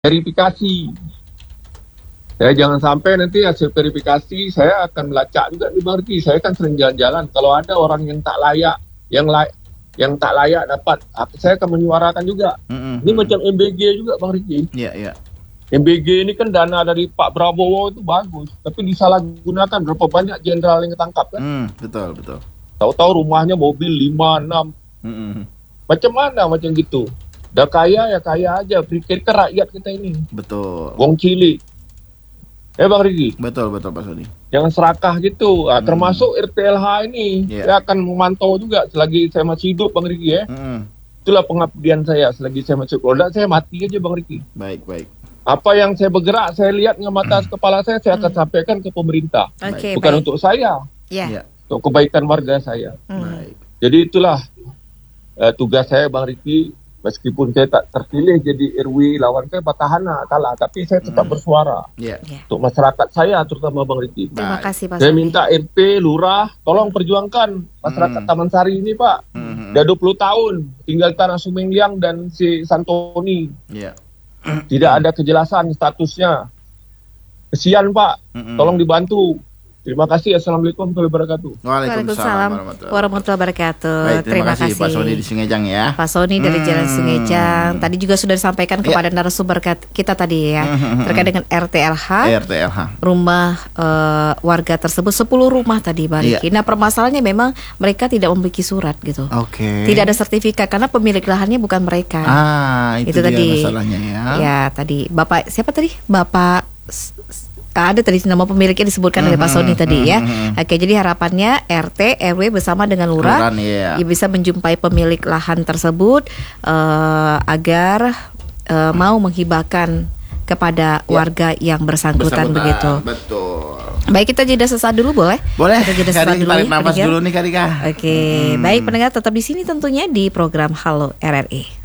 verifikasi. Saya jangan sampai nanti hasil verifikasi saya akan melacak juga di Bang Riki. Saya kan sering jalan-jalan. Kalau ada orang yang tak layak, yang tak layak dapat, saya akan menyuarakan juga. Ini macam MBG juga Bang Riki. Iya. MBG ini kan dana dari Pak Prabowo itu bagus, tapi disalahgunakan. Berapa banyak jenderal yang ketangkap kan? Betul. Tahu-tahu rumahnya mobil 5, 6. Macam mana macam gitu? Dah kaya ya kaya aja, pikir ke rakyat kita ini. Betul. Wong cilik. Bang Riki. Betul Pak Sony. Jangan serakah gitu. Termasuk RTLH ini, saya akan memantau juga selagi saya masih hidup Bang Riki ya. Itulah pengabdian saya selagi saya masih hidup. Kalau saya mati aja Bang Riki. Baik. Apa yang saya bergerak, saya lihat dengan mata kepala saya akan sampaikan ke pemerintah. Bukan untuk saya. Untuk kebaikan warga saya. Baik. Jadi itulah tugas saya Bang Riki. Meskipun saya tak terpilih jadi RW, lawan saya petahana kalah, tapi saya tetap bersuara untuk masyarakat saya, terutama Bang Riki. Terima kasih Pak. Saya minta RP, Lurah, tolong perjuangkan masyarakat Taman Sari ini Pak. Udah 20 tahun tinggal tanah Sumengliang dan si Santoni. Tidak ada kejelasan statusnya. Kesian Pak, tolong dibantu. Terima kasih. Assalamualaikum warahmatullahi wabarakatuh. Waalaikumsalam warahmatullahi wabarakatuh. Baik, terima kasih Pak Sony di Sungejang ya. Pak Sony dari Jalan Sungejang. Tadi juga sudah disampaikan kepada narasumber kita tadi ya, terkait dengan RTLH. Rumah warga tersebut 10 rumah tadi Bang Riki. Nah permasalahannya memang mereka tidak memiliki surat gitu. Tidak ada sertifikat karena pemilik lahannya bukan mereka. Itu tadi masalahnya ya. Ya tadi Bapak siapa tadi? Bapak ada tadi nama pemiliknya disebutkan oleh Pak Sony tadi ya. Oke, jadi harapannya RT, RW bersama dengan Lurah bisa menjumpai pemilik lahan tersebut agar mau menghibahkan kepada warga yang bersangkutan begitu. Betul. Baik, kita jeda sesaat dulu boleh? Boleh. Kita jeda sesaat dulu tarik nafas dulu nih Kak Rika. Oke, baik pendengar tetap di sini tentunya di program Halo RRI.